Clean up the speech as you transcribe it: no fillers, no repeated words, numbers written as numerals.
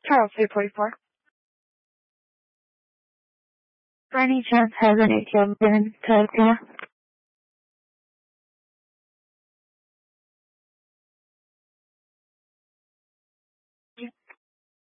Charles 344. For any chance has an ATM been to Tina?